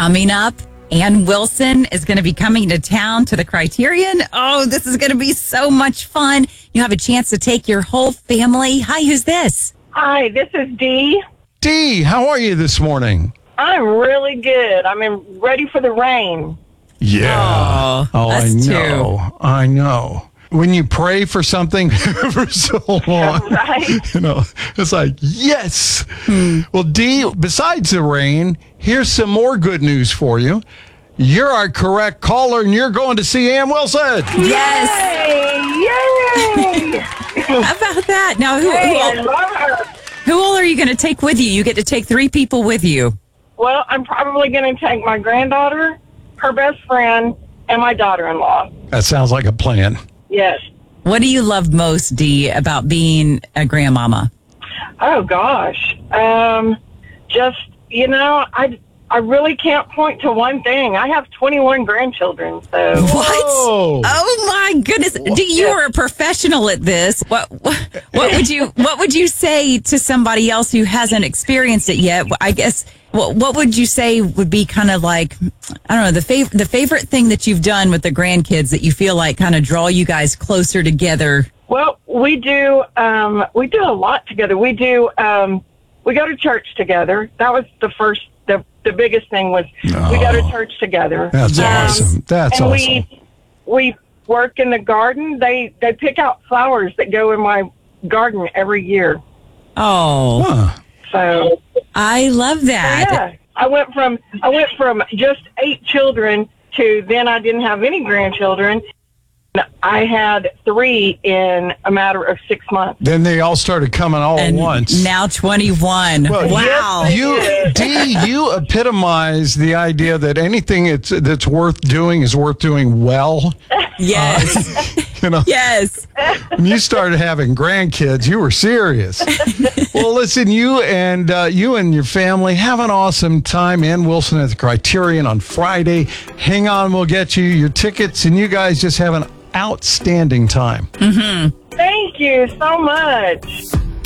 Coming up, Ann Wilson is going to be coming to town to the Criterion. Oh, this is going to be so much fun. You have a chance to take your whole family. Hi, who's this? Hi, this is Dee. Dee, how are you this morning? I'm really good. ready for the rain. Yeah. Oh, I us know. too. I know. When you pray for something for so long, Right? it's like, yes. Well, Dee, besides the rain, here's some more good news for you. You're our correct caller, and you're going to see Ann Wilson. Yes. Yay! How about that? Now, I love her. who all are you going to take with you? You get to take 3 people with you. Well, I'm probably going to take my granddaughter, her best friend, and my daughter-in-law. That sounds like a plan. Yes. What do you love most, Dee, about being a grandmama? Oh, gosh. I really can't point to one thing. I have 21 grandchildren, so... What? Oh. Oh my goodness! Dee, you are a professional at this. What would you say to somebody else who hasn't experienced it yet? I guess what would you say would be kind of like, I don't know, the favorite thing that you've done with the grandkids that you feel like kind of draw you guys closer together? Well, we do a lot together. We go to church together. That was the biggest thing was we go to church together. That's awesome. That's and awesome. We work in the garden. They pick out flowers that go in my garden every year. Oh, Huh. So I love that. yeah, I went from just 8 children to then I didn't have any grandchildren. I had 3 in a matter of 6 months. Then they all started coming all at And once. now 21. Well, Wow. You epitomize the idea that anything that's worth doing is worth doing well. Yes. Yes. When you started having grandkids, you were serious. Well, listen, you and your family have an awesome time. Ann Wilson at the Criterion on Friday. Hang on, we'll get you your tickets, and you guys just have an outstanding time. Thank you so much.